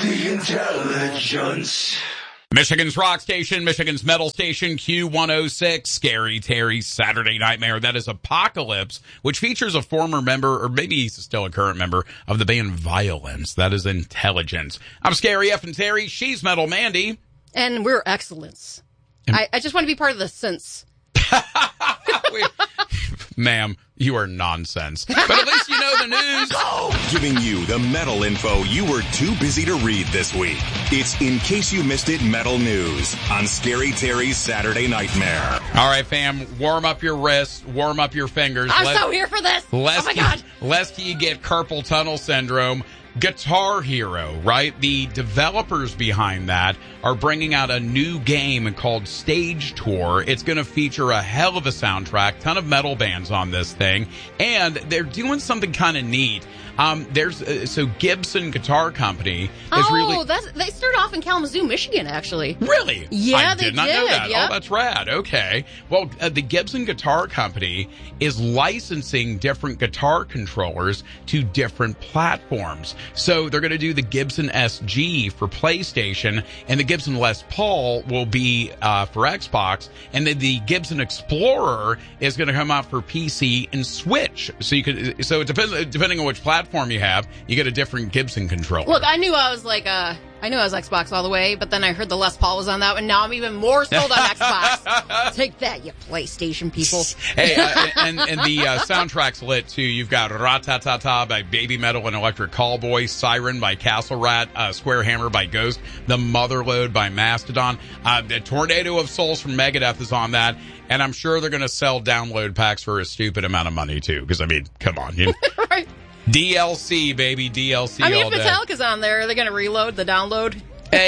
the intelligence. Michigan's rock station, Michigan's metal station, Q106, Scary Terry's Saturday Nightmare. That is Apocalypse, which features a former member, or maybe he's still a current member, of the band Violence. That is Intelligence. I'm Scary F and Terry. She's Metal Mandy. And we're excellence. I just want to be part of the sense. Ma'am, you are nonsense. But at least you know the news. Giving you the metal info you were too busy to read this week. It's In Case You Missed It Metal News on Scary Terry's Saturday Nightmare. All right, fam, warm up your wrists, warm up your fingers. I'm so here for this. Oh, my God. Lest you get carpal tunnel syndrome. Guitar Hero, right? The developers behind that are bringing out a new game called Stage Tour. It's going to feature a hell of a soundtrack, ton of metal bands on this thing, and they're doing something kind of neat. So Gibson Guitar Company is they started off in Kalamazoo, Michigan, actually. Really? Yeah, they did not know that. Yep. Oh, that's rad. Okay. Well, the Gibson Guitar Company is licensing different guitar controllers to different platforms. So they're going to do the Gibson SG for PlayStation, and the Gibson Les Paul will be for Xbox, and then the Gibson Explorer is going to come out for PC and Switch. So it depends, depending on which platform you have, you get a different Gibson controller. Look, I knew I was Xbox all the way, but then I heard the Les Paul was on that one. Now I'm even more sold on Xbox. Take that, you PlayStation people. Hey, and the soundtrack's lit too. You've got Ra-Ta-Ta-Ta by Baby Metal and Electric Callboy, Siren by Castle Rat, Square Hammer by Ghost, The Motherlode by Mastodon, the Tornado of Souls from Megadeth is on that, and I'm sure they're going to sell download packs for a stupid amount of money too, because I mean, come on. Right. DLC, baby, DLC all day. If Metallica's on there, are they going to reload the download? Hey,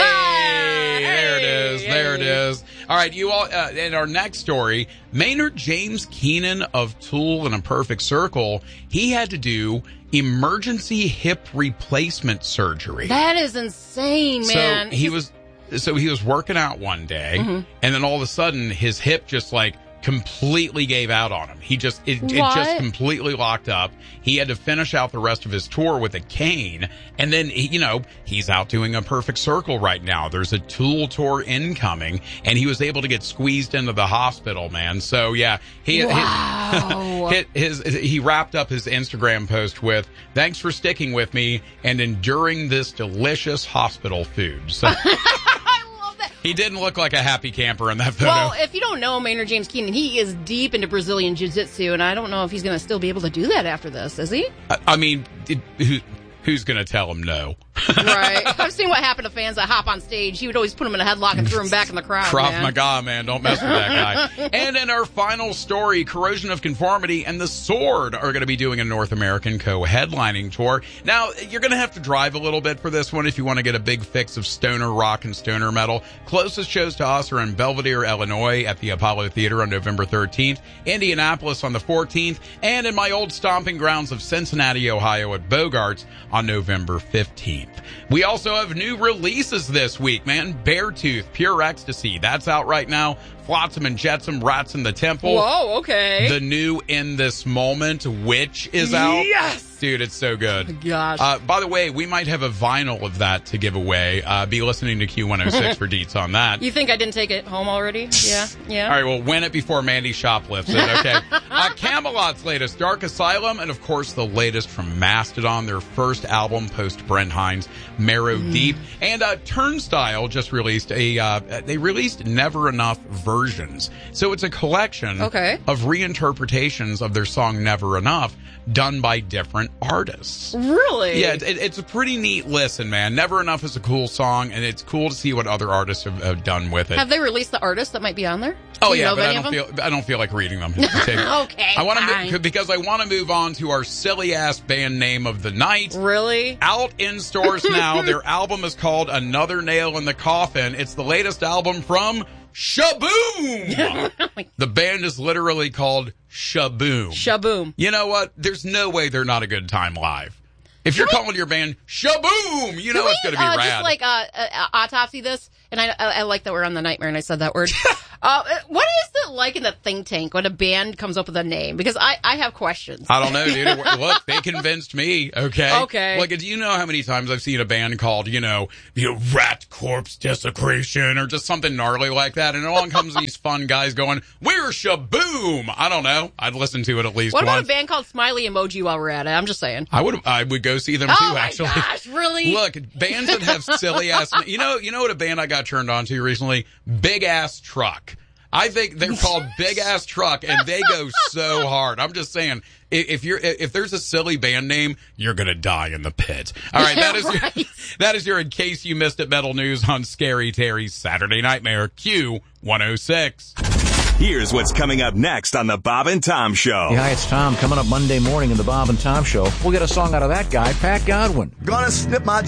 there it is. All right, you all, in our next story, Maynard James Keenan of Tool and A Perfect Circle, he had to do emergency hip replacement surgery. That is insane, man. So he was working out one day, and then all of a sudden, his hip just completely gave out on him. It just completely locked up. He had to finish out the rest of his tour with a cane. And then, he's out doing A Perfect Circle right now. There's a Tool tour incoming, and he was able to get squeezed into the hospital, man. So yeah, he wrapped up his Instagram post with, "Thanks for sticking with me and enduring this delicious hospital food." So he didn't look like a happy camper in that photo. Well, if you don't know Maynard James Keenan, he is deep into Brazilian Jiu-Jitsu, and I don't know if he's going to still be able to do that after this, is he? I mean, who's going to tell him no? Right. I've seen what happened to fans that hop on stage. He would always put them in a headlock and throw them back in the crowd. Krav Maga, man. Don't mess with that guy. And in our final story, Corrosion of Conformity and The Sword are going to be doing a North American co-headlining tour. Now, you're going to have to drive a little bit for this one if you want to get a big fix of stoner rock and stoner metal. Closest shows to us are in Belvedere, Illinois at the Apollo Theater on November 13th, Indianapolis on the 14th, and in my old stomping grounds of Cincinnati, Ohio at Bogarts on November 15th. We also have new releases this week, man. Beartooth, Pure Ecstasy. That's out right now. Flotsam and Jetsam, Rats in the Temple. Whoa, okay. The new In This Moment, Witch, is out. Yes! Dude, it's so good. Oh my gosh. By the way, we might have a vinyl of that to give away. Be listening to Q106 for deets on that. You think I didn't take it home already? Yeah. All right, well, win it before Mandy shoplifts it, okay? Camelot's latest, Dark Asylum, and of course the latest from Mastodon, their first album post Brent Hines, Marrow Deep. And Turnstile just released they released Never Enough versions. So it's a collection of reinterpretations of their song Never Enough, done by different artists. Really? Yeah, it's a pretty neat listen, man. Never Enough is a cool song, and it's cool to see what other artists have done with it. Have they released the artists that might be on there? Oh yeah, but I don't feel like reading them. Okay, I want to because I want to move on to our silly ass band name of the night. Really? Out in stores now. Their album is called Another Nail in the Coffin. It's the latest album from Shaboom! The band is literally called Shaboom. Shaboom. You know what? There's no way they're not a good time live. If you're calling your band Shaboom, you know it's going to be rad. Just like autopsy this, and I like that we're on the Nightmare and I said that word. What is it like in the think tank when a band comes up with a name? Because I have questions. I don't know, dude. Look, they convinced me, okay? Okay. Look, do you know how many times I've seen a band called, Rat Corpse Desecration or just something gnarly like that, and along comes these fun guys going, we're Shaboom! I don't know. I'd listen to it at least once. What about once. a band called Smiley Emoji while we're at it? I'm just saying. I would go see them too, actually. Oh my gosh, really? Look, bands that have silly ass, you know what a band I got turned on to recently? Big Ass Truck. I think they're called Big Ass Truck, and they go so hard. I'm just saying, if there's a silly band name, you're gonna die in the pit. All right, that is your In Case You Missed It Metal News on Scary Terry's Saturday Nightmare Q106. Here's what's coming up next on the Bob and Tom Show. Yeah, hi, it's Tom. Coming up Monday morning in the Bob and Tom Show, we'll get a song out of that guy, Pat Godwin. Gonna snip my